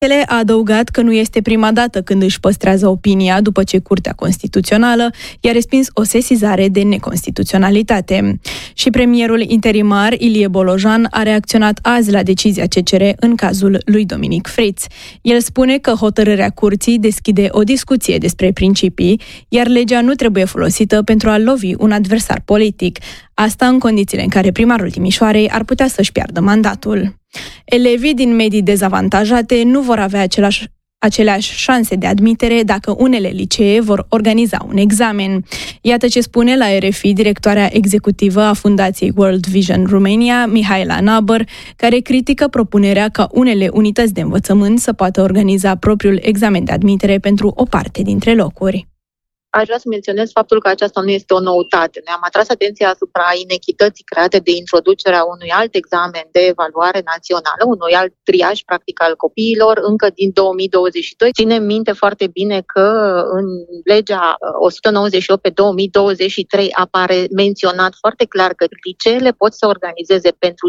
A adăugat că nu este prima dată când își păstrează opinia după ce Curtea Constituțională i-a respins o sesizare de neconstituționalitate. Și premierul interimar Ilie Bolojan a reacționat azi la decizia CCR în cazul lui Dominic Fritz. El spune că hotărârea curții deschide o discuție despre principii, iar legea nu trebuie folosită pentru a lovi un adversar politic. Asta în condițiile în care primarul Timișoarei ar putea să-și piardă mandatul. Elevii din medii dezavantajate nu vor avea aceleași șanse de admitere dacă unele licee vor organiza un examen. Iată ce spune la RFI directoarea executivă a Fundației World Vision Romania, Mihaela Nabăr, care critică propunerea ca unele unități de învățământ să poată organiza propriul examen de admitere pentru o parte dintre locuri. Aș vrea să menționez faptul că aceasta nu este o noutate. Noi am atras atenția asupra inechității create de introducerea unui alt examen de evaluare națională, unui alt triaj practic al copiilor încă din 2022. Ținem minte foarte bine că în legea 198 pe 2023 apare menționat foarte clar că liceele pot să organizeze pentru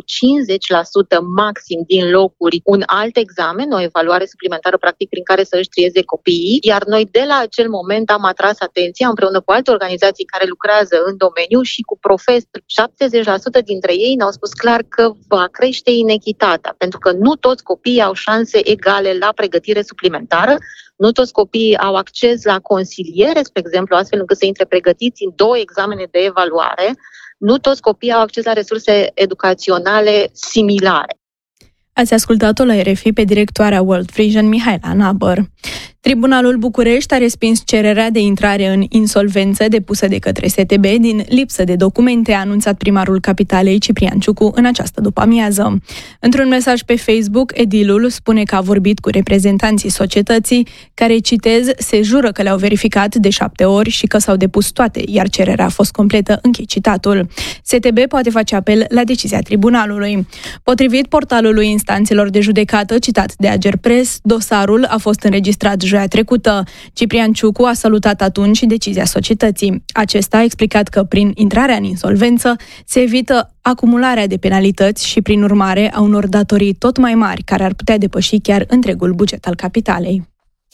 50% maxim din locuri un alt examen, o evaluare suplimentară practic prin care să își trieze copiii, iar noi de la acel moment am atras atenția împreună cu alte organizații care lucrează în domeniu și cu profesori. 70% dintre ei ne-au spus clar că va crește inechitatea, pentru că nu toți copiii au șanse egale la pregătire suplimentară, nu toți copiii au acces la consiliere, spre exemplu, astfel încât să intre pregătiți în 2 examene de evaluare, nu toți copiii au acces la resurse educaționale similare. Ați ascultat-o la RFI pe directoarea World Vision, Mihaela Nabăr. Tribunalul București a respins cererea de intrare în insolvență depusă de către STB din lipsă de documente, a anunțat primarul Capitalei Ciprian Ciucu în această după-amiază. Într-un mesaj pe Facebook, edilul spune că a vorbit cu reprezentanții societății, care, citez, se jură că le-au verificat de 7 ori și că s-au depus toate, iar cererea a fost completă, închei citatul. STB poate face apel la decizia tribunalului. Potrivit portalului instanțelor de judecată, citat de Agerpres, dosarul a fost înregistrat joia trecută. Ciprian Ciucu a salutat atunci decizia societății. Acesta a explicat că prin intrarea în insolvență se evită acumularea de penalități și, prin urmare, a unor datorii tot mai mari, care ar putea depăși chiar întregul buget al capitalei.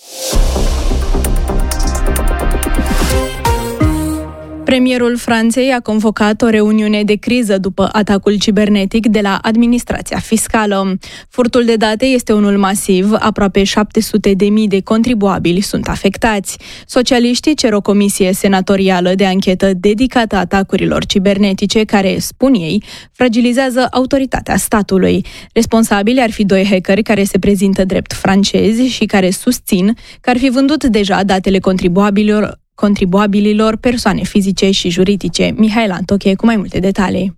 Premierul Franței a convocat o reuniune de criză după atacul cibernetic de la administrația fiscală. Furtul de date este unul masiv, aproape 700.000 de contribuabili sunt afectați. Socialiștii cer o comisie senatorială de anchetă dedicată atacurilor cibernetice care, spun ei, fragilizează autoritatea statului. Responsabili ar fi 2 hackeri care se prezintă drept francezi și care susțin că ar fi vândut deja datele contribuabililor, persoane fizice și juridice. Mihaela Antoche cu mai multe detalii.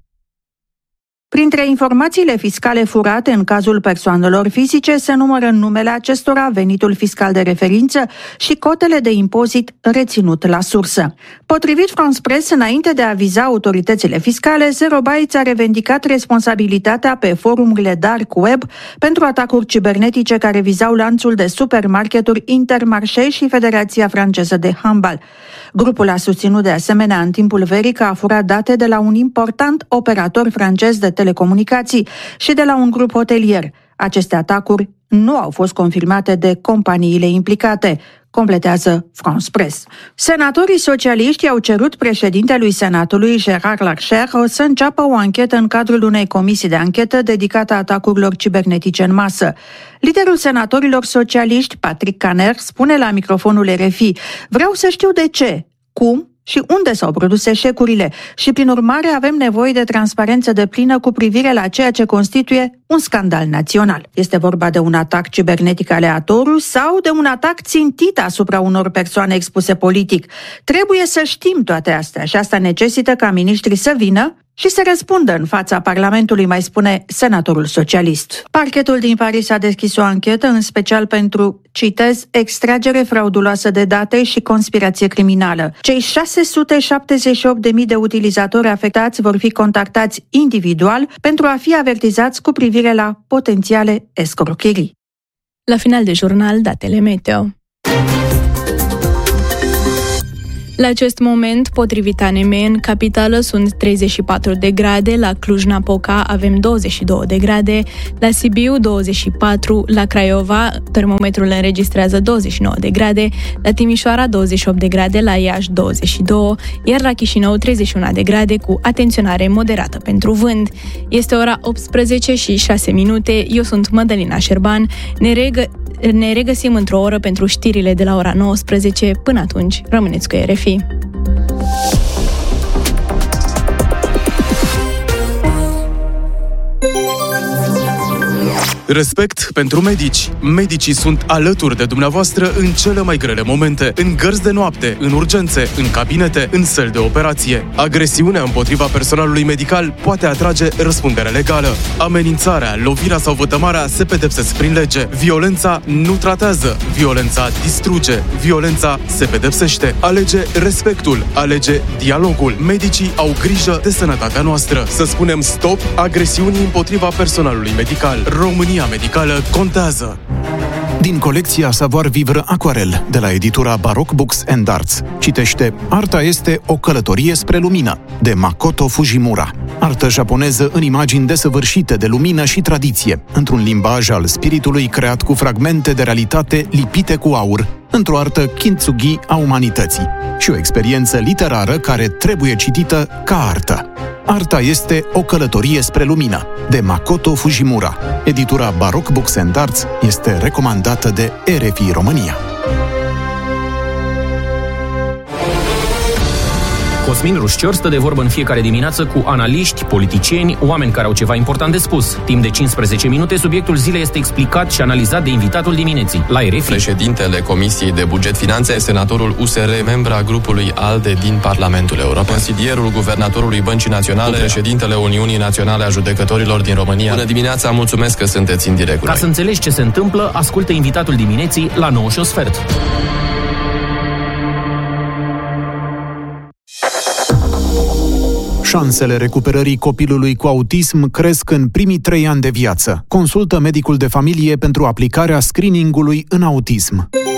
Printre informațiile fiscale furate în cazul persoanelor fizice se numără numele acestora, venitul fiscal de referință și cotele de impozit reținut la sursă. Potrivit France Press, înainte de a viza autoritățile fiscale, Zero Bytes a revendicat responsabilitatea pe forumurile dark web pentru atacuri cibernetice care vizau lanțul de supermarketuri Intermarché și Federația franceză de handbal. Grupul a susținut de asemenea în timpul verii că a furat date de la un important operator francez de telecomunicații și de la un grup hotelier. Aceste atacuri nu au fost confirmate de companiile implicate, completează France Press. Senatorii socialiști au cerut președintelui Senatului, Gérard Larcher, să înceapă o anchetă în cadrul unei comisii de anchetă dedicată atacurilor cibernetice în masă. Liderul senatorilor socialiști, Patrick Caner, spune la microfonul RFI: "Vreau să știu de ce, cum și unde s-au produs eșecurile și, prin urmare, avem nevoie de transparență deplină cu privire la ceea ce constituie un scandal național. Este vorba de un atac cibernetic aleatoriu sau de un atac țintit asupra unor persoane expuse politic. Trebuie să știm toate astea și asta necesită ca miniștrii să vină și să răspundă în fața Parlamentului", mai spune senatorul socialist. Parchetul din Paris a deschis o anchetă, în special pentru, citez, extragere frauduloasă de date și conspirație criminală. Cei 678.000 de utilizatori afectați vor fi contactați individual pentru a fi avertizați cu privire la potențiale escrocherii. La final de jurnal, datele meteo. La acest moment, potrivit ANM, în capitală sunt 34 de grade, la Cluj-Napoca avem 22 de grade, la Sibiu 24, la Craiova termometrul înregistrează 29 de grade, la Timișoara 28 de grade, la Iași 22, iar la Chișinău 31 de grade cu atenționare moderată pentru vânt. Este ora 18 și 6 minute, eu sunt Mădălina Șerban, ne regăsim într-o oră pentru știrile de la ora 19, până atunci rămâneți cu RFI. Respect pentru medici. Medicii sunt alături de dumneavoastră în cele mai grele momente, în gărzi de noapte, în urgențe, în cabinete, în săli de operație. Agresiunea împotriva personalului medical poate atrage răspundere legală. Amenințarea, lovirea sau vătămarea se pedepsesc prin lege. Violența nu tratează, violența distruge, violența se pedepsește. Alege respectul, alege dialogul. Medicii au grijă de sănătatea noastră. Să spunem stop agresiunii împotriva personalului medical. România medicală contează. Din colecția Savoir Vivre Aquarel, de la editura Baroque Books and Arts, citește Arta este o călătorie spre lumină, de Makoto Fujimura. Artă japoneză în imagini desăvârșite de lumină și tradiție, într-un limbaj al spiritului creat cu fragmente de realitate lipite cu aur, într-o artă kintsugi a umanității și o experiență literară care trebuie citită ca artă. Arta este o călătorie spre lumină, de Makoto Fujimura. Editura Baroque Books and Arts este recomandată de RFI România. Cosmin Rușcior stă de vorbă în fiecare dimineață cu analiști, politicieni, oameni care au ceva important de spus. Timp de 15 minute, subiectul zilei este explicat și analizat de invitatul dimineții. La RFI. Președintele Comisiei de Buget Finanțe, senatorul USR, membra grupului ALDE din Parlamentul European, consilierul guvernatorului Băncii Naționale, președintele Uniunii Naționale a Judecătorilor din România. Bună dimineața, mulțumesc că sunteți în direct. Ca să înțelegi ce se întâmplă, ascultă invitatul dimineții la 9:15. Șansele recuperării copilului cu autism cresc în primii 3 ani de viață. Consultă medicul de familie pentru aplicarea screeningului în autism.